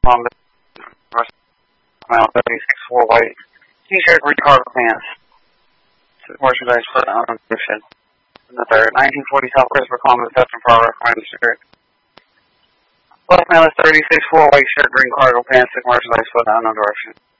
Columbus. Mile 36, 4 white. T-shirt, green cargo pants. Merchandise for unknown description. Another 1940 Southwest for Columbus, Western Progress, Crime District. Last male is 36, 4 white shirt, green cargo pants, merchandise for unknown direction.